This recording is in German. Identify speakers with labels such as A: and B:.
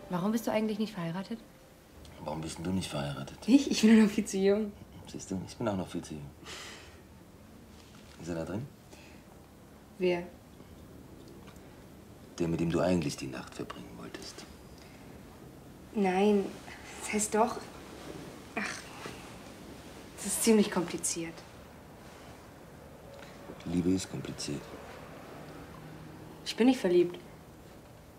A: Warum bist du eigentlich nicht verheiratet?
B: Warum bist denn du nicht verheiratet?
A: Ich? Ich bin noch viel zu jung.
B: Siehst du, ich bin auch noch viel zu jung. Ist er da drin?
A: Wer?
B: Der, mit dem du eigentlich die Nacht verbringen wolltest.
A: Nein, das heißt doch... Ach, das ist ziemlich kompliziert.
B: Liebe ist kompliziert.
A: Ich bin nicht verliebt.